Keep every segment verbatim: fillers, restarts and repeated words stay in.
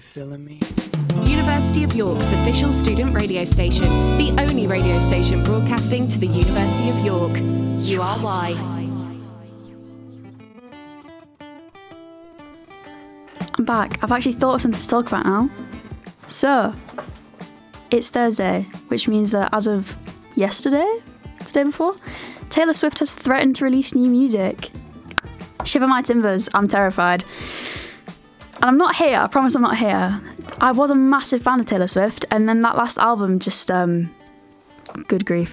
feeling me? University of York's official student radio station, the only radio station broadcasting to the University of York. U R Y. I'm back. I've actually thought of something to talk about now. So, it's Thursday, which means that as of yesterday, the day before, Taylor Swift has threatened to release new music. Shiver my timbers, I'm terrified. And I'm not here, I promise I'm not here. I was a massive fan of Taylor Swift, and then that last album just, um, good grief.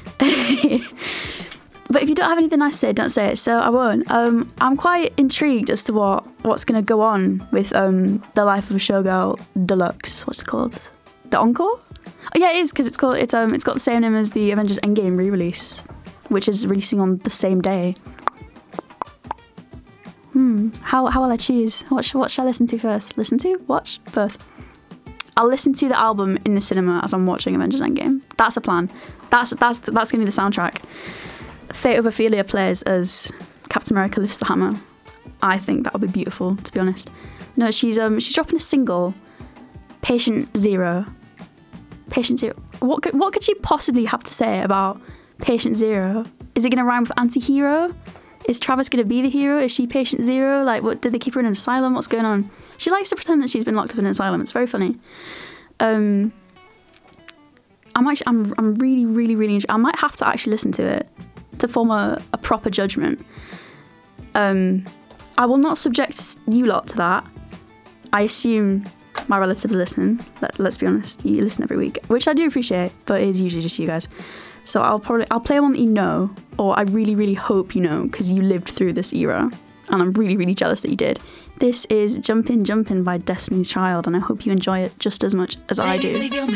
But if you don't have anything nice to say, don't say it, so I won't. Um, I'm quite intrigued as to what, what's going to go on with um, The Life of a Showgirl Deluxe. What's it called? The Encore? Oh yeah, it is, because it's called it's um it's got the same name as the Avengers Endgame re-release, which is releasing on the same day. Hmm. How how will I choose? What sh- what should I listen to first? Listen to? Watch? Both. I'll listen to the album in the cinema as I'm watching Avengers Endgame. That's a plan. That's that's that's gonna be the soundtrack. Fate of Ophelia plays as Captain America lifts the hammer. I think that would be beautiful, to be honest. No, she's um she's dropping a single, Patient Zero. Patient Zero. What could what could she possibly have to say about Patient Zero? Is it gonna rhyme with anti-hero? Is Travis gonna be the hero? Is she Patient Zero? Like, what did they keep her in an asylum? What's going on? She likes to pretend that she's been locked up in an asylum. It's very funny. Um, I'm actually I'm I'm really really really. Int- I might have to actually listen to it to form a, a proper judgment. Um, I will not subject you lot to that. I assume my relatives listen. Let, let's be honest, you listen every week, which I do appreciate, but it is usually just you guys. So I'll probably I'll play one that you know, or I really really hope you know, because you lived through this era, and I'm really really jealous that you did. This is Jumpin' Jumpin' by Destiny's Child, and I hope you enjoy it just as much as I do.